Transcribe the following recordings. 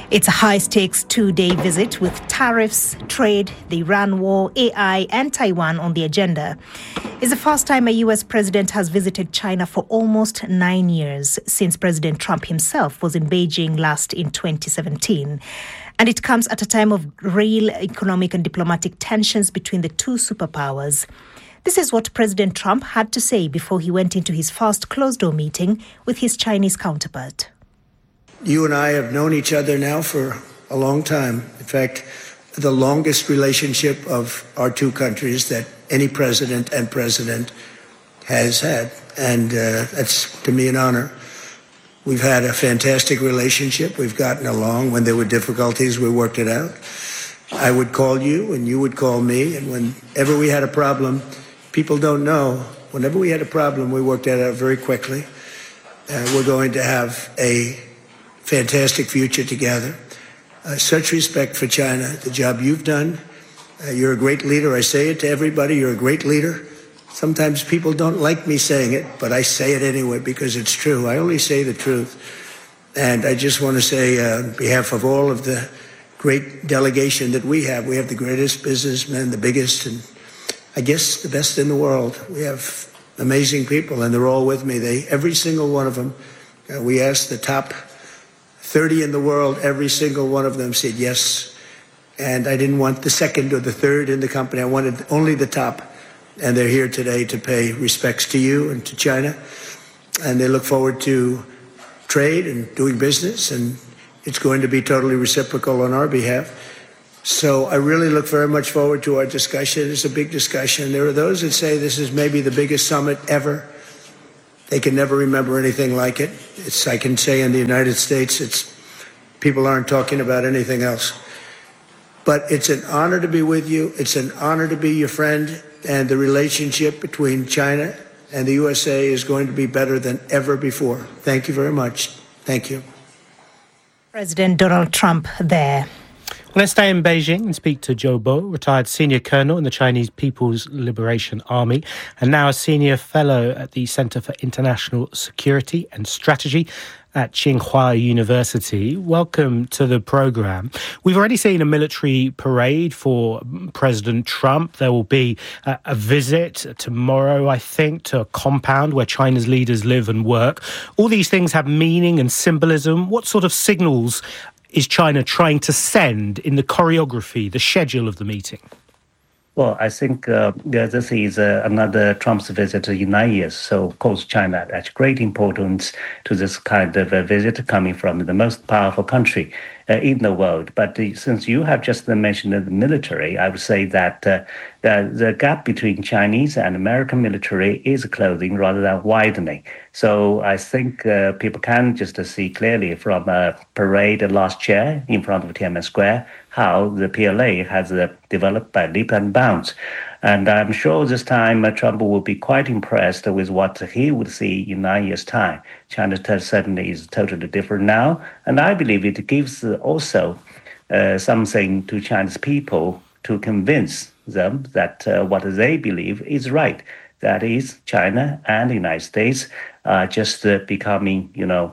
It's a high-stakes two-day visit with tariffs, trade, the Iran war, AI and Taiwan on the agenda. It's the first time a U.S. president has visited China for almost 9 years, since President Trump himself was in Beijing last in 2017. And it comes at a time of real economic and diplomatic tensions between the two superpowers. This is what President Trump had to say before he went into his first closed-door meeting with his Chinese counterpart. You and I have known each other now for a long time. In fact, the longest relationship of our two countries that any president and president has had. And that's, to me, an honor. We've had a fantastic relationship. We've gotten along. When there were difficulties, we worked it out. I would call you and you would call me. And whenever we had a problem, people don't know, whenever we had a problem, we worked it out very quickly. We're going to have a fantastic future together. Such respect for China, the job you've done. You're a great leader. I say it to everybody. You're a great leader. Sometimes people don't like me saying it, but I say it anyway because it's true. I only say the truth. And I just want to say on behalf of all of the great delegation that we have the greatest businessmen, the biggest, and I guess the best in the world. We have amazing people, and they're all with me. Every single one of them, we asked the top 30 in the world, every single one of them said yes. And I didn't want the second or the third in the company. I wanted only the top. And they're here today to pay respects to you and to China. And they look forward to trade and doing business. And it's going to be totally reciprocal on our behalf. So I really look very much forward to our discussion. It's a big discussion. There are those that say this is maybe the biggest summit ever. They can never remember anything like it. I can say in the United States, people aren't talking about anything else. But it's an honor to be with you. It's an honor to be your friend. And the relationship between China and the USA is going to be better than ever before. Thank you very much. Thank you. President Donald Trump there. Let's stay in Beijing and speak to Zhou Bo, retired senior colonel in the Chinese People's Liberation Army and now a senior fellow at the Center for International Security and Strategy at Tsinghua University. Welcome to the programme. We've already seen a military parade for President Trump. There will be a visit tomorrow, I think, to a compound where China's leaders live and work. All these things have meaning and symbolism. What sort of signals is China trying to send in the choreography, the schedule of the meeting? Well, I think this is another Trump's visit in 9 years. So, of course, China attaches great importance to this kind of a visit coming from the most powerful country in the world. But since you have just mentioned the military, I would say that the gap between Chinese and American military is closing rather than widening. So I think people can just see clearly from a parade last year in front of Tiananmen Square how the PLA has developed by leap and bounds. And I'm sure this time Trump will be quite impressed with what he would see in 9 years' time. China certainly is totally different now. And I believe it gives also something to Chinese people to convince them that what they believe is right. That is, China and the United States are just becoming,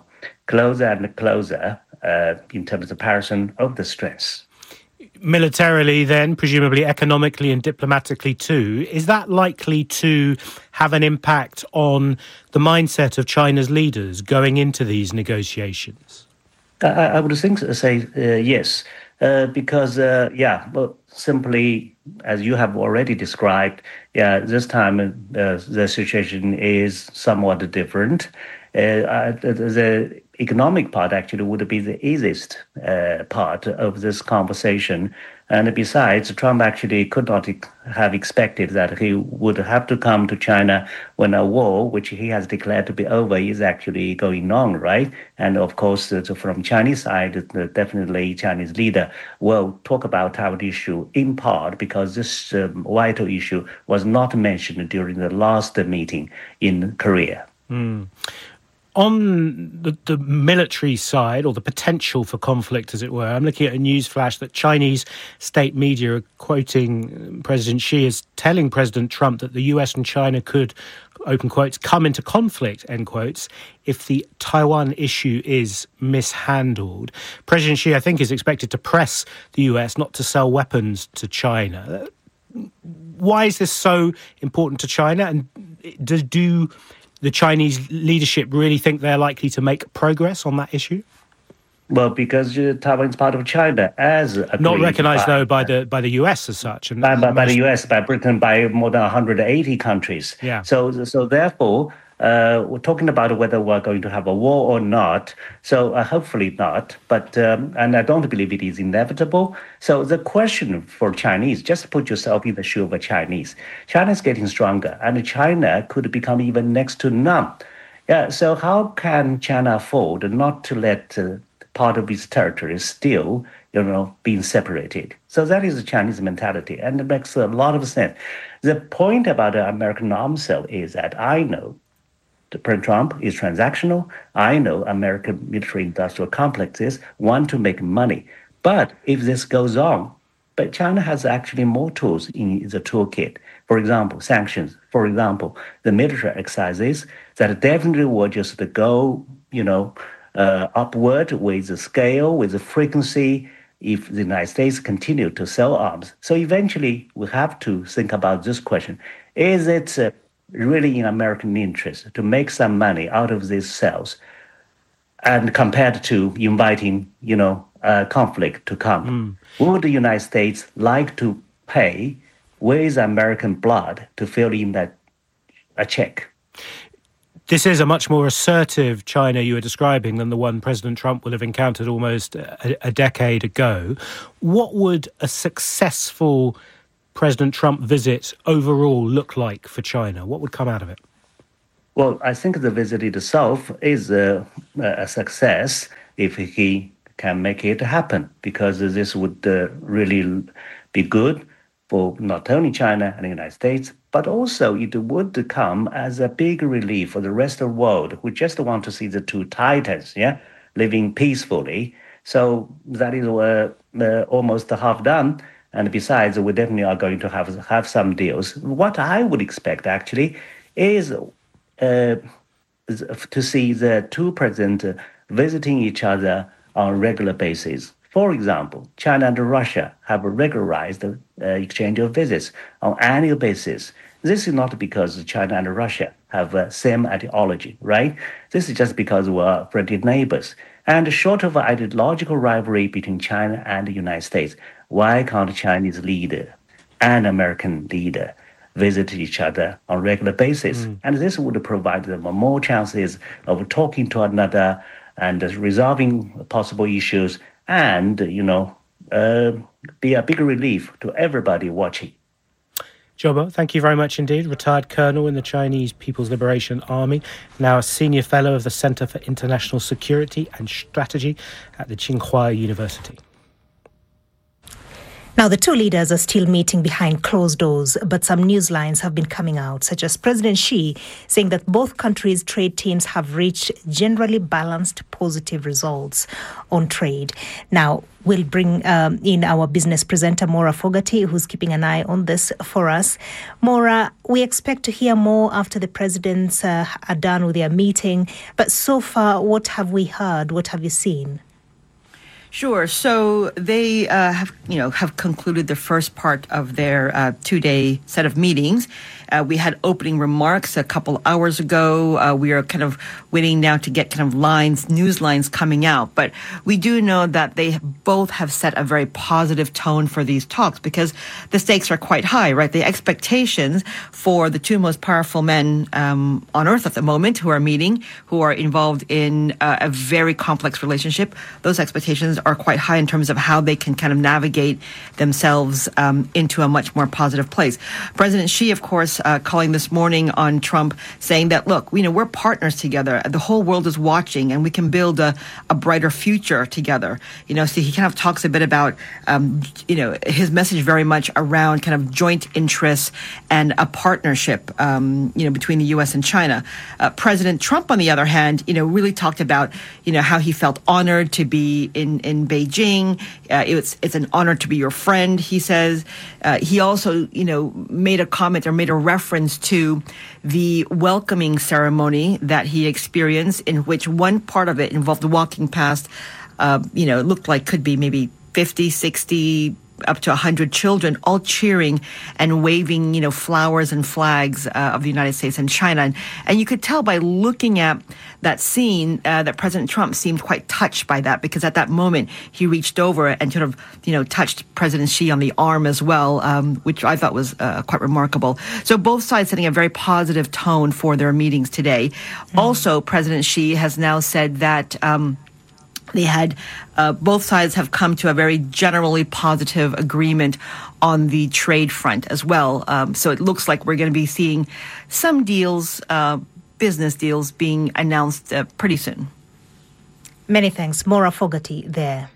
closer and closer in terms of comparison of the strengths. Militarily then, presumably economically and diplomatically too, is that likely to have an impact on the mindset of China's leaders going into these negotiations? I would say yes, because, simply as you have already described, this time the situation is somewhat different. The economic part actually would be the easiest part of this conversation. And besides, Trump actually could not have expected that he would have to come to China when a war, which he has declared to be over, is actually going on, right? And of course, from Chinese side, definitely Chinese leader will talk about Taiwan issue in part because this vital issue was not mentioned during the last meeting in Korea. On the military side, or the potential for conflict, as it were, I'm looking at a news flash that Chinese state media are quoting President Xi as telling President Trump that the US and China could, open quotes, come into conflict, end quotes, if the Taiwan issue is mishandled. President Xi, I think, is expected to press the US not to sell weapons to China. Why is this so important to China? And do the Chinese leadership really think they're likely to make progress on that issue? Well, because Taiwan is part of China, as not recognised though by the US as such, and by the US, by Britain, by more than 180 countries. Yeah. So therefore, we're talking about whether we're going to have a war or not. So hopefully not. But and I don't believe it is inevitable. So the question for Chinese, just put yourself in the shoe of a Chinese. China is getting stronger, and China could become even next to none. Yeah. So how can China afford not to let part of its territory still, being separated? So that is the Chinese mentality, and it makes a lot of sense. The point about the American arms sale is that I know President Trump is transactional. I know American military-industrial complexes want to make money. But if this goes on, but China has actually more tools in the toolkit. For example, sanctions. For example, the military exercises that definitely will just go, upward with the scale, with the frequency, if the United States continue to sell arms. So eventually, we have to think about this question. Is it really in American interest to make some money out of these sales, and compared to inviting, conflict to come? Would the United States like to pay with American blood to fill in a check? This is a much more assertive China you were describing than the one President Trump would have encountered almost a decade ago. What would a successful President Trump visit overall look like for China? What would come out of it? Well, I think the visit itself is a success if he can make it happen, because this would really be good for not only China and the United States, but also it would come as a big relief for the rest of the world who just want to see the two titans, living peacefully. So that is almost half done. And besides, we definitely are going to have some deals. What I would expect, actually, is to see the two presidents visiting each other on a regular basis. For example, China and Russia have regularized the exchange of visits on annual basis. This is not because China and Russia have the same ideology, right? This is just because we're friendly neighbors. And short of an ideological rivalry between China and the United States, why can't a Chinese leader and American leader visit each other on a regular basis? And this would provide them more chances of talking to another and resolving possible issues, and, be a big relief to everybody watching. Zhou Bo, thank you very much indeed. Retired colonel in the Chinese People's Liberation Army, now a senior fellow of the Center for International Security and Strategy at the Tsinghua University. Now, the two leaders are still meeting behind closed doors, but some news lines have been coming out, such as President Xi saying that both countries' trade teams have reached generally balanced positive results on trade. Now, we'll bring in our business presenter, Maura Fogarty, who's keeping an eye on this for us. Maura, we expect to hear more after the presidents are done with their meeting, but so far, what have we heard? What have you seen? Sure. So they have concluded the first part of their 2-day set of meetings. We had opening remarks a couple hours ago. We are kind of waiting now to get kind of news lines coming out. But we do know that they both have set a very positive tone for these talks, because the stakes are quite high, right? The expectations for the two most powerful men on earth at the moment who are meeting, who are involved in a very complex relationship, those expectations are quite high in terms of how they can kind of navigate themselves into a much more positive place. President Xi, of course, calling this morning on Trump, saying that, look, we're partners together. The whole world is watching, and we can build a brighter future together. So he kind of talks a bit about, his message very much around kind of joint interests and a partnership, between the U.S. and China. President Trump, on the other hand, really talked about, how he felt honored to be in Beijing. It's an honor to be your friend, he says. He also, made a comment or made a reference to the welcoming ceremony that he experienced, in which one part of it involved walking past, it looked like could be maybe 50, 60, up to 100 children, all cheering and waving, flowers and flags of the United States and China. And you could tell by looking at that scene that President Trump seemed quite touched by that, because at that moment he reached over and sort of, touched President Xi on the arm as well, which I thought was quite remarkable. So both sides setting a very positive tone for their meetings today. Also, President Xi has now said that they had both sides have come to a very generally positive agreement on the trade front as well. So it looks like we're going to be seeing some deals, business deals, being announced pretty soon. Many thanks. Maura Fogarty there.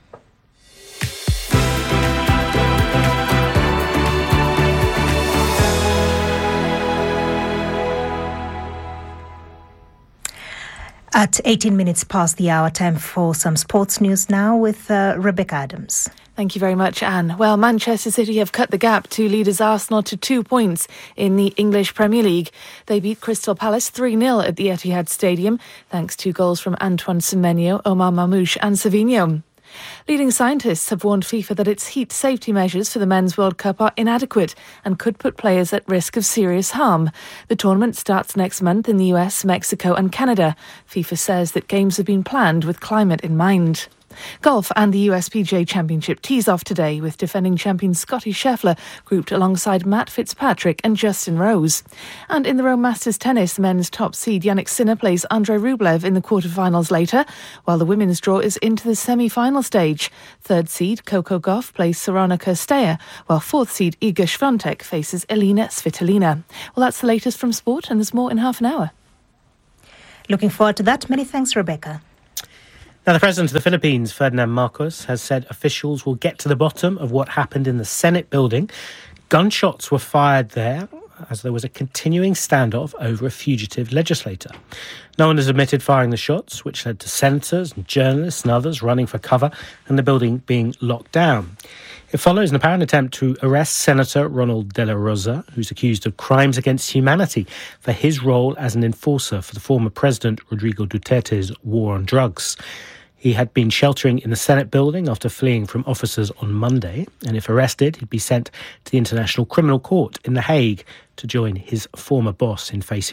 At 18 minutes past the hour, time for some sports news now with Rebecca Adams. Thank you very much, Anne. Well, Manchester City have cut the gap to leaders Arsenal to 2 points in the English Premier League. They beat Crystal Palace 3-0 at the Etihad Stadium, thanks to goals from Antoine Semenyo, Omar Mamouche and Savinho. Leading scientists have warned FIFA that its heat safety measures for the Men's World Cup are inadequate and could put players at risk of serious harm. The tournament starts next month in the US, Mexico and Canada. FIFA says that games have been planned with climate in mind. Golf and the USPGA Championship tees off today with defending champion Scottie Scheffler grouped alongside Matt Fitzpatrick and Justin Rose. And in the Rome Masters tennis, men's top seed Jannik Sinner plays Andrei Rublev in the quarterfinals later, while the women's draw is into the semi-final stage. Third seed Coco Gauff plays Sorana Cirstea, while fourth seed Iga Swiatek faces Elina Svitolina. Well, that's the latest from sport, and there's more in half an hour. Looking forward to that. Many thanks, Rebecca. Now, the President of the Philippines, Ferdinand Marcos, has said officials will get to the bottom of what happened in the Senate building. Gunshots were fired there as there was a continuing standoff over a fugitive legislator. No one has admitted firing the shots, which led to senators and journalists and others running for cover and the building being locked down. It follows an apparent attempt to arrest Senator Ronald De La Rosa, who's accused of crimes against humanity for his role as an enforcer for the former President Rodrigo Duterte's war on drugs. He had been sheltering in the Senate building after fleeing from officers on Monday, and if arrested, he'd be sent to the International Criminal Court in The Hague to join his former boss in facing